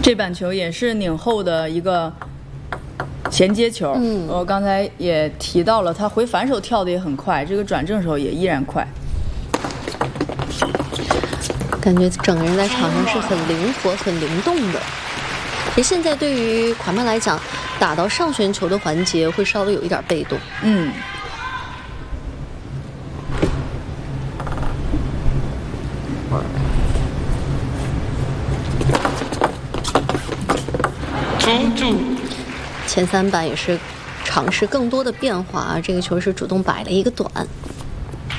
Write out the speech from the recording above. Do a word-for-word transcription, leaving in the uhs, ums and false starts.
这板球也是拧后的一个衔接球。嗯，我刚才也提到了，他回反手跳的也很快，这个转正手也依然快。 感觉整个人在场上是很灵活、很灵动的。其实现在对于款曼来讲，打到上旋球的环节会稍微有一点被动。 嗯。 前三板也是尝试更多的变化，这个球是主动摆了一个短。